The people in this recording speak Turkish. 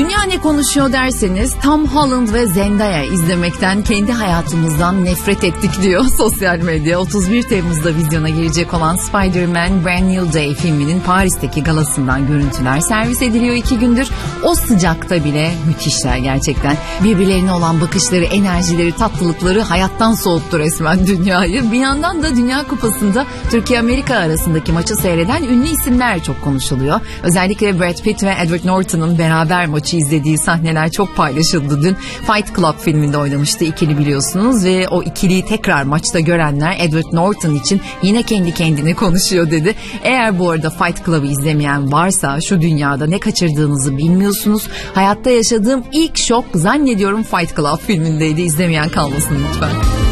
Dünya ne konuşuyor derseniz Tom Holland ve Zendaya izlemekten kendi hayatımızdan nefret ettik diyor sosyal medya. 31 Temmuz'da vizyona girecek olan Spider-Man Brand New Day filminin Paris'teki galasından görüntüler servis ediliyor 2 gündür. O sıcakta bile müthişler gerçekten. Birbirlerine olan bakışları, enerjileri, tatlılıkları hayattan soğuttu resmen dünyayı. Bir yandan da Dünya Kupası'nda Türkiye-Amerika arasındaki maçı seyreden ünlü isimler çok konuşuluyor. Özellikle Brad Pitt ve Edward Norton'un beraber maçı izlediği sahneler çok paylaşıldı dün. Fight Club filminde oynamıştı ikili biliyorsunuz ve o ikiliyi tekrar maçta görenler Edward Norton için yine kendi kendine konuşuyor dedi. Eğer bu arada Fight Club'ı izlemeyen varsa şu dünyada ne kaçırdığınızı bilmiyorsunuz. Hayatta yaşadığım ilk şok zannediyorum Fight Club filmindeydi. İzlemeyen kalmasın lütfen.